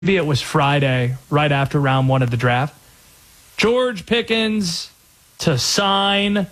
maybe it was Friday, right after round one of the draft, George Pickens to sign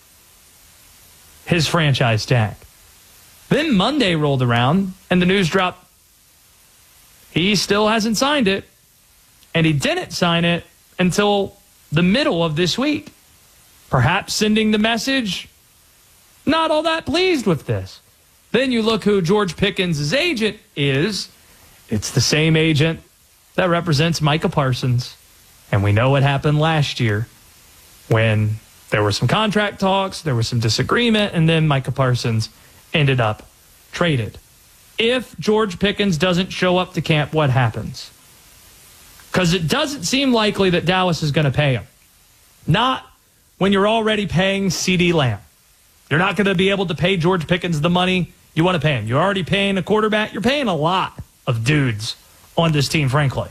his franchise tag. Then Monday rolled around and the news dropped. He still hasn't signed it, and he didn't sign it until the middle of this week. Perhaps sending the message, not all that pleased with this. Then you look who George Pickens' agent is. It's the same agent that represents Micah Parsons. And we know what happened last year when there were some contract talks, there was some disagreement, and then Micah Parsons ended up traded. If George Pickens doesn't show up to camp, what happens? Because it doesn't seem likely that Dallas is going to pay him. Not when you're already paying CeeDee Lamb. You're not going to be able to pay George Pickens the money you want to pay him. You're already paying a quarterback. You're paying a lot of dudes on this team, frankly.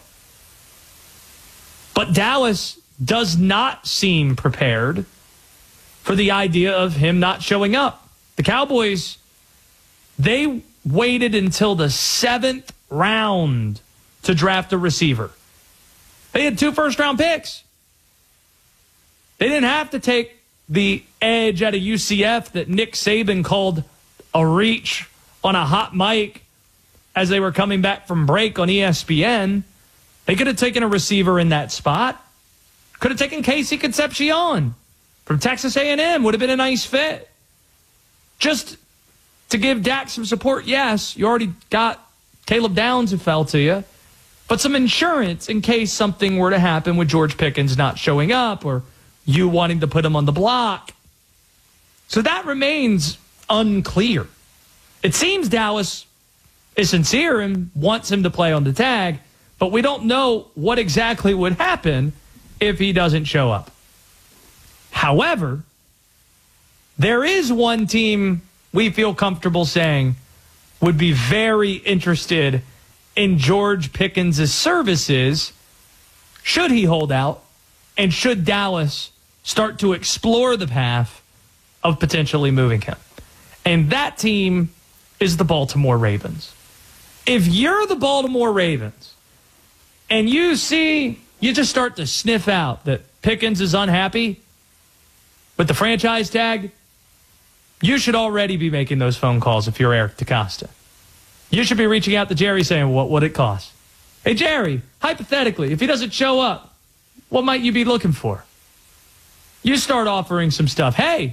But Dallas does not seem prepared for the idea of him not showing up. The Cowboys, they waited until the 7th round to draft a receiver. They had 2 first-round picks. They didn't have to take the edge out of UCF that Nick Saban called a reach on a hot mic as they were coming back from break on ESPN. They could have taken a receiver in that spot. Could have taken Casey Concepcion from Texas A&M. Would have been a nice fit. Just to give Dak some support, yes, you already got Caleb Downs who fell to you. But some insurance in case something were to happen with George Pickens not showing up or you wanting to put him on the block. So that remains unclear. It seems Dallas is sincere and wants him to play on the tag, but we don't know what exactly would happen if he doesn't show up. However, there is one team we feel comfortable saying would be very interested in George Pickens' services should he hold out and should Dallas start to explore the path of potentially moving him. And that team is the Baltimore Ravens. If you're the Baltimore Ravens and you just start to sniff out that Pickens is unhappy with the franchise tag, you should already be making those phone calls if you're Eric DeCosta. You should be reaching out to Jerry saying, what would it cost? Hey, Jerry, hypothetically, if he doesn't show up, what might you be looking for? You start offering some stuff. Hey,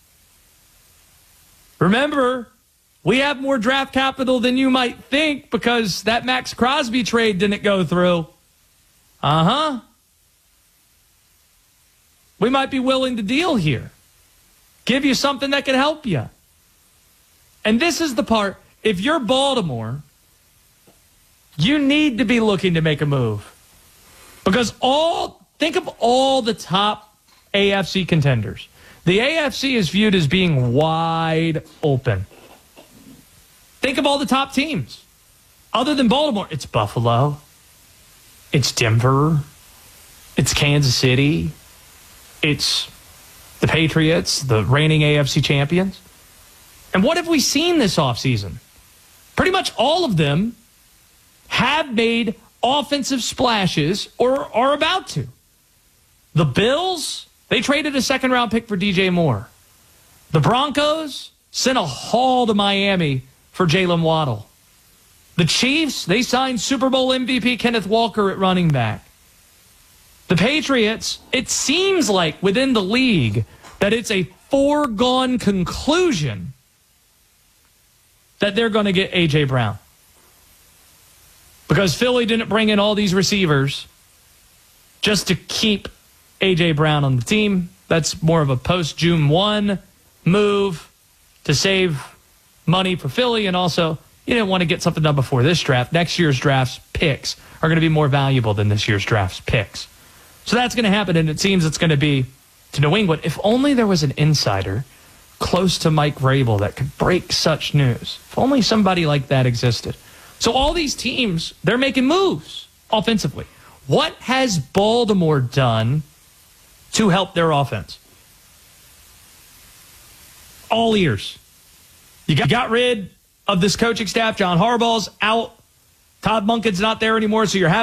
remember, we have more draft capital than you might think because that Max Crosby trade didn't go through. We might be willing to deal here. Give you something that can help you. And this is the part. If you're Baltimore, you need to be looking to make a move. Because think of all the top AFC contenders. The AFC is viewed as being wide open. Think of all the top teams. Other than Baltimore, it's Buffalo. It's Denver. It's Kansas City. It's the Patriots, the reigning AFC champions. And what have we seen this offseason? Pretty much all of them have made offensive splashes or are about to. The Bills, they traded a second-round pick for DJ Moore. The Broncos sent a haul to Miami for Jalen Waddle. The Chiefs, they signed Super Bowl MVP Kenneth Walker at running back. The Patriots, it seems like within the league that it's a foregone conclusion that they're going to get A.J. Brown. Because Philly didn't bring in all these receivers just to keep A.J. Brown on the team. That's more of a post-June 1 move to save money for Philly. And also, you didn't want to get something done before this draft. Next year's draft's picks are going to be more valuable than this year's draft's picks. So that's going to happen, and it seems it's going to be to New England. If only there was an insider close to Mike Vrabel that could break such news. If only somebody like that existed. So all these teams, they're making moves offensively. What has Baltimore done to help their offense? All ears. You got rid of this coaching staff. John Harbaugh's out Todd Monken's not there anymore, so you're having